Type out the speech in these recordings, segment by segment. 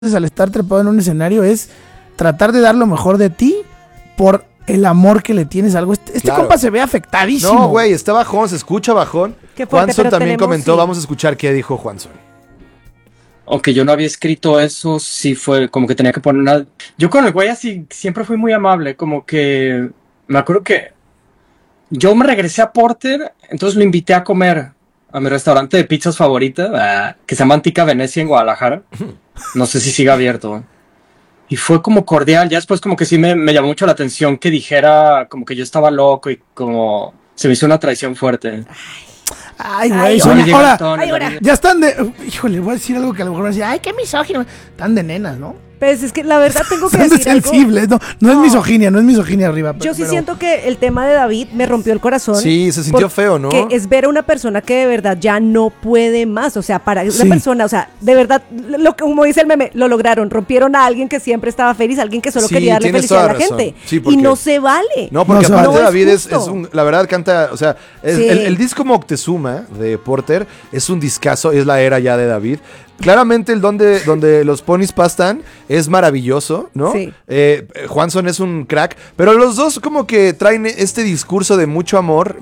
al estar trepado en un escenario es tratar de dar lo mejor de ti por el amor que le tienes a algo. Este compa se ve afectadísimo. No, güey, está bajón, se escucha bajón. Juanson también comentó, vamos a escuchar qué dijo Juanson. Aunque yo no había escrito eso, sí fue como que tenía que poner una... Yo con el güey así siempre fui muy amable, como que... Me acuerdo que yo me regresé a Porter, entonces lo invité a comer a mi restaurante de pizzas favorita, que se llama Antica Venecia en Guadalajara. No sé si sigue abierto. Y fue como cordial. Ya después como que sí me llamó mucho la atención que dijera como que yo estaba loco y como se me hizo una traición fuerte. Ay, güey. Ahora, ya están de... Híjole, voy a decir algo que a lo mejor van a decir, ay, qué misógino. Están de nenas, ¿no? Pues es que la verdad tengo que decir sensibles, algo. No es misoginia arriba. Yo sí siento que el tema de David me rompió el corazón. Sí, se sintió feo, ¿no? Que es ver a una persona que de verdad ya no puede más. O sea, para una persona, o sea, de verdad, como dice el meme, lo lograron. Rompieron a alguien que siempre estaba feliz, alguien que solo quería darle felicidad a la gente. Sí, porque... Y no se vale. No, porque aparte David es la verdad canta, o sea, el disco Moctezuma de Porter es un discazo, es la era ya de David. Claramente el donde los ponis pastan es maravilloso, ¿no? Sí. Juanson es un crack, pero los dos como que traen este discurso de mucho amor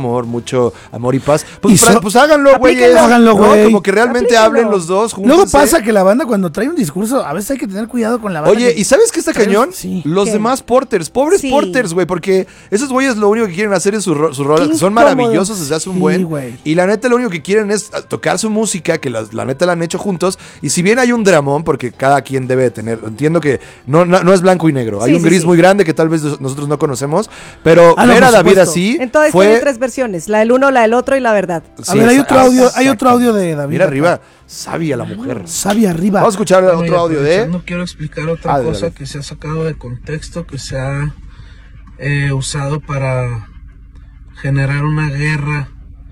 y paz. Pues háganlo, güey. Háganlo, güey. ¿No? Como que realmente hablen los dos juntos. Luego pasa que la banda cuando trae un discurso, a veces hay que tener cuidado con la banda. Oye, ¿y sabes qué está cañón? Sí. Los demás Porters, pobres Porters, güey, porque esos güeyes lo único que quieren hacer es sus rolas, que son maravillosos desde hace un buen. Güey. Y la neta lo único que quieren es tocar su música, que la neta la han hecho juntos. Y si bien hay un dramón, porque cada quien debe tener, entiendo que no es blanco y negro, hay un gris muy grande que tal vez nosotros no conocemos, pero ver a David así entonces tiene tres versiones, la del uno, la del otro y la verdad. A ver, hay otro audio de David. Mira arriba, sabia la mujer. Sabia arriba. Vamos a escuchar otro audio de... No quiero explicar otra cosa que se ha sacado de contexto, que se ha usado para generar una guerra.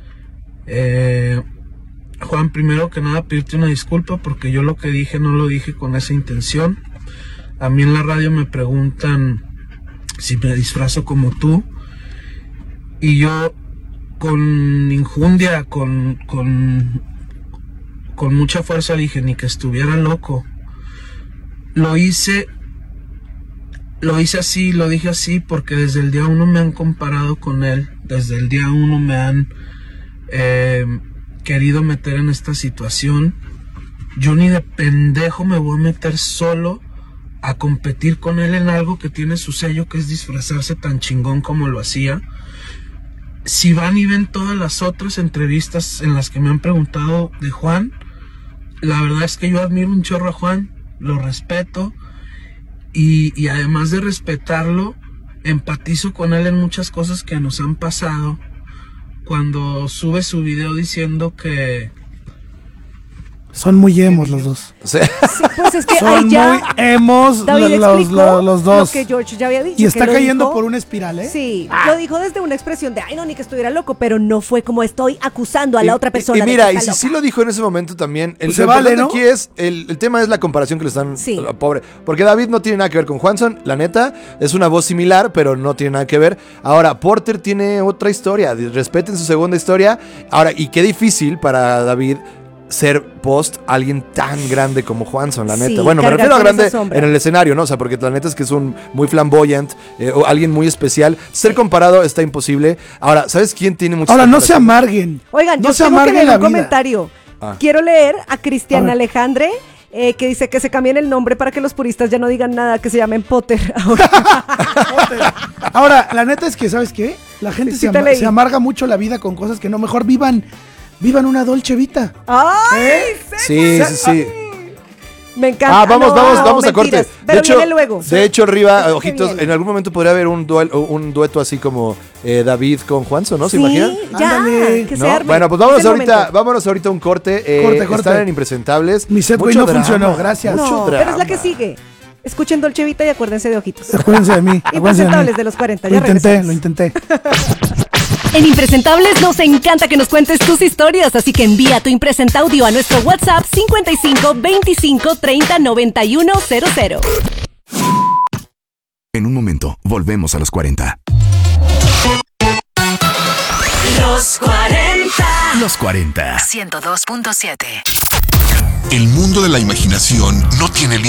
Juan, primero que nada pedirte una disculpa porque yo lo que dije no lo dije con esa intención. A mí en la radio me preguntan si me disfrazo como tú y yo con injundia, con mucha fuerza dije ni que estuviera loco. Lo hice así, lo dije así porque desde el día uno me han comparado con él, desde el día uno me han querido meter en esta situación. Yo ni de pendejo me voy a meter solo a competir con él en algo que tiene su sello, que es disfrazarse tan chingón como lo hacía. Si van y ven todas las otras entrevistas en las que me han preguntado de Juan, la verdad es que yo admiro un chorro a Juan, lo respeto y además de respetarlo, empatizo con él en muchas cosas que nos han pasado. Cuando sube su video diciendo que... Son muy emos los dos. Sí, pues es que son ahí ya muy emos los dos. Lo que George ya había dicho. Y está cayendo por una espiral, ¿eh? Sí, lo dijo desde una expresión de, ay no, ni que estuviera loco, pero no fue como estoy acusando a la otra persona. Y mira, y si sí lo dijo en ese momento también, el se vale, ¿no? Aquí es, el tema es la comparación que le están pobre. Porque David no tiene nada que ver con Juanson, la neta, es una voz similar, pero no tiene nada que ver. Ahora, Porter tiene otra historia, respeten su segunda historia. Ahora, y qué difícil para David ser post alguien tan grande como Juanson, la neta. Bueno, me refiero a grande en el escenario, ¿no? O sea, porque la neta es que es un muy flamboyant, o alguien muy especial. Ser comparado está imposible. Ahora, ¿sabes quién tiene mucho? Ahora, no se amarguen. Oigan, no yo se tengo que leer la un vida. comentario. Quiero leer a Cristian Alejandre, que dice que se cambien el nombre para que los puristas ya no digan nada, que se llamen Potter. Ahora, la neta es que, ¿sabes qué? La gente se amarga mucho la vida con cosas que no, mejor vivan una Dolce Vita. ¡Ay! Sí. Me encanta. Vamos a corte. De hecho, Riva, ojitos, en algún momento podría haber un dueto así como David con Juanson, ¿no? ¿Se imaginan? Ya, que se arme. Bueno, pues vámonos ahorita a un corte. Corte. Están en Impresentables. Mi set no funcionó, gracias. No, pero es la que sigue. Escuchen Dolce Vita y acuérdense de Ojitos. Acuérdense de mí. Impresentables de los 40. Lo intenté. En Impresentables nos encanta que nos cuentes tus historias, así que envía tu impresenta audio a nuestro WhatsApp 55 25 30 91 00. En un momento, volvemos a los 40. Los 40. Los 40. 102.7. El mundo de la imaginación no tiene límites.